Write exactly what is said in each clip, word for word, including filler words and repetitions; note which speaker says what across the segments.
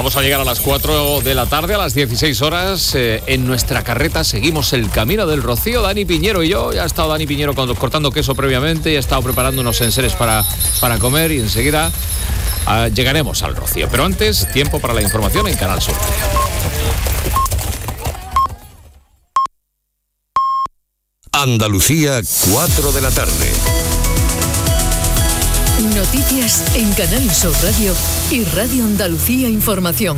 Speaker 1: Vamos a llegar a las cuatro de la tarde, a las dieciséis horas. Eh, en nuestra carreta seguimos el camino del Rocío. Dani Piñero y yo. Ya ha estado Dani Piñero cortando queso previamente y ha estado preparando unos enseres para, para comer y enseguida uh, llegaremos al Rocío. Pero antes, tiempo para la información en Canal Sur.
Speaker 2: Andalucía, cuatro de la tarde.
Speaker 3: Noticias en Canal Sur Radio y Radio Andalucía Información.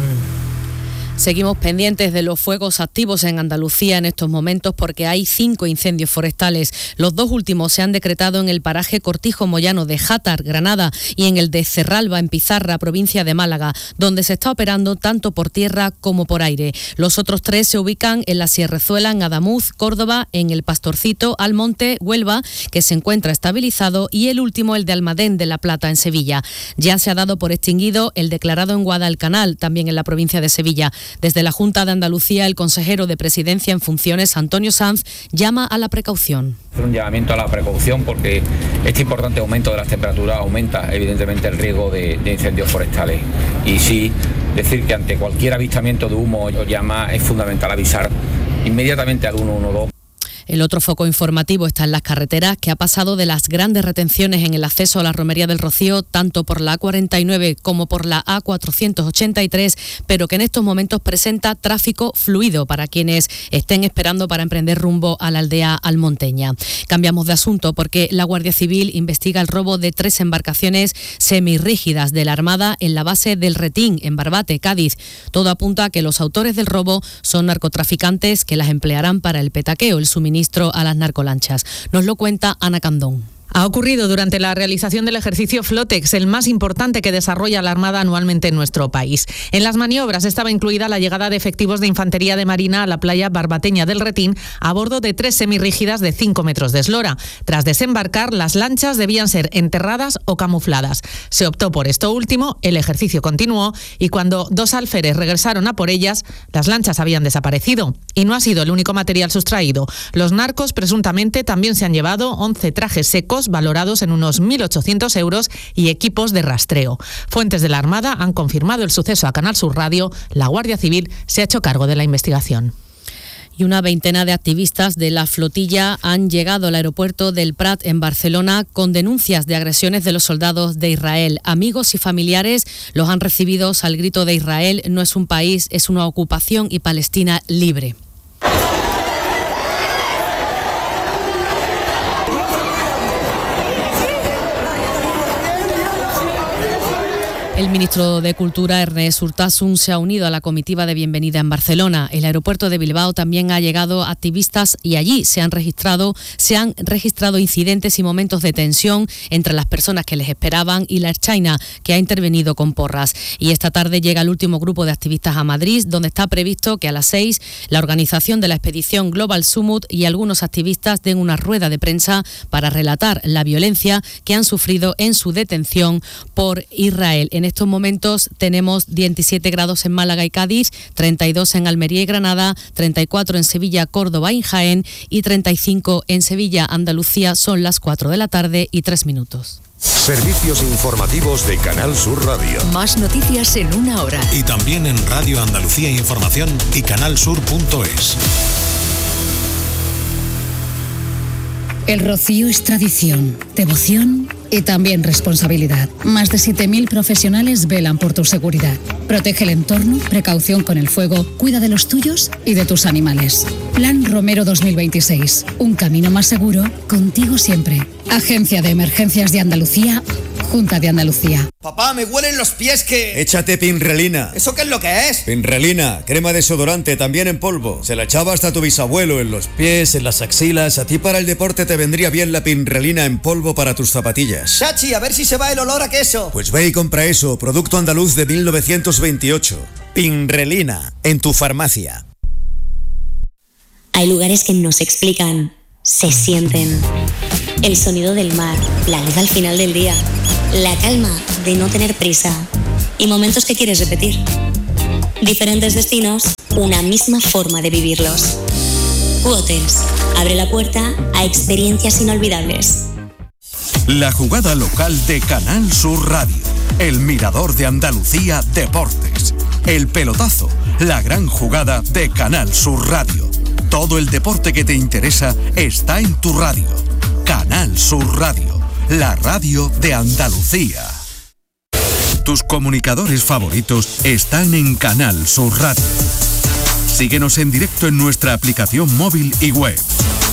Speaker 4: Seguimos pendientes de los fuegos activos en Andalucía en estos momentos porque hay cinco incendios forestales. Los dos últimos se han decretado en el paraje Cortijo Moyano de Játar, Granada, y en el de Cerralba, en Pizarra, provincia de Málaga, donde se está operando tanto por tierra como por aire. Los otros tres se ubican en la Sierrezuela, en Adamuz, Córdoba, en el Pastorcito, Almonte, Huelva, que se encuentra estabilizado, y el último, el de Almadén de la Plata, en Sevilla. Ya se ha dado por extinguido el declarado en Guadalcanal, también en la provincia de Sevilla. Desde la Junta de Andalucía, el consejero de Presidencia en funciones, Antonio Sanz, llama a la precaución.
Speaker 5: Un llamamiento a la precaución porque este importante aumento de las temperaturas aumenta evidentemente el riesgo de, de incendios forestales. Y sí, decir que ante cualquier avistamiento de humo o llama es fundamental avisar inmediatamente al uno uno dos.
Speaker 4: El otro foco informativo está en las carreteras, que ha pasado de las grandes retenciones en el acceso a la Romería del Rocío, tanto por la A cuarenta y nueve como por la A cuatrocientos ochenta y tres, pero que en estos momentos presenta tráfico fluido para quienes estén esperando para emprender rumbo a la aldea almonteña. Cambiamos de asunto porque la Guardia Civil investiga el robo de tres embarcaciones semirrígidas de la Armada en la base del Retín, en Barbate, Cádiz. Todo apunta a que los autores del robo son narcotraficantes que las emplearán para el petaqueo, el suministro a las narcolanchas. Nos lo cuenta Ana Candón.
Speaker 6: Ha ocurrido durante la realización del ejercicio Flotex, el más importante que desarrolla la Armada anualmente en nuestro país. En las maniobras estaba incluida la llegada de efectivos de Infantería de Marina a la playa barbateña del Retín a bordo de tres semirrígidas de cinco metros de eslora. Tras desembarcar, las lanchas debían ser enterradas o camufladas. Se optó por esto último, el ejercicio continuó y cuando dos alférez regresaron a por ellas, las lanchas habían desaparecido. Y no ha sido el único material sustraído. Los narcos presuntamente también se han llevado once trajes secos valorados en unos mil ochocientos euros y equipos de rastreo. Fuentes de la Armada han confirmado el suceso a Canal Sur Radio. La Guardia Civil se ha hecho cargo de la investigación.
Speaker 4: Y una veintena de activistas de la flotilla han llegado al aeropuerto del Prat en Barcelona con denuncias de agresiones de los soldados de Israel. Amigos y familiares los han recibido al grito de Israel no es un país, es una ocupación y Palestina libre. El ministro de Cultura, Ernest Urtasun, se ha unido a la comitiva de bienvenida en Barcelona. El aeropuerto de Bilbao también ha llegado activistas y allí se han registrado, se han registrado incidentes y momentos de tensión entre las personas que les esperaban y la Ertzaina, que ha intervenido con porras. Y esta tarde llega el último grupo de activistas a Madrid, donde está previsto que a las seis la organización de la expedición Global Summit y algunos activistas den una rueda de prensa para relatar la violencia que han sufrido en su detención por Israel. En estos momentos tenemos diecisiete grados en Málaga y Cádiz, treinta y dos en Almería y Granada, treinta y cuatro en Sevilla, Córdoba y Jaén y treinta y cinco en Sevilla, Andalucía. Son las cuatro de la tarde y tres minutos.
Speaker 2: Servicios informativos de Canal Sur Radio.
Speaker 3: Más noticias en una hora.
Speaker 7: Y también en Radio Andalucía Información y canalsur punto es.
Speaker 8: El Rocío es tradición, devoción y también responsabilidad. Más de siete mil profesionales velan por tu seguridad. Protege el entorno, precaución con el fuego, cuida de los tuyos y de tus animales. Plan Romero dos mil veintiséis. Un camino más seguro, contigo siempre. Agencia de Emergencias de Andalucía, Junta de Andalucía.
Speaker 9: Papá, me huelen los pies que...
Speaker 10: Échate Pinrelina.
Speaker 9: ¿Eso qué es lo que es?
Speaker 10: Pinrelina, crema desodorante, también en polvo. Se la echaba hasta tu bisabuelo en los pies, en las axilas. A ti para el deporte te vendría bien la Pinrelina en polvo para tus zapatillas.
Speaker 9: Chachi, a ver si se va el olor a queso.
Speaker 10: Pues ve y compra eso, producto andaluz de mil novecientos veintiocho. Pinrelina, en tu farmacia.
Speaker 11: Hay lugares que no se explican, se sienten. El sonido del mar, la luz al final del día, la calma de no tener prisa y momentos que quieres repetir. Diferentes destinos, una misma forma de vivirlos. Q-Hotels abre la puerta a experiencias inolvidables.
Speaker 2: La jugada local de Canal Sur Radio. El Mirador de Andalucía Deportes.
Speaker 12: El Pelotazo, la gran jugada de Canal Sur Radio. Todo el deporte que te interesa está en tu radio. Canal Sur Radio, la radio de Andalucía. Tus comunicadores favoritos están en Canal Sur Radio. Síguenos en directo en nuestra aplicación móvil y web.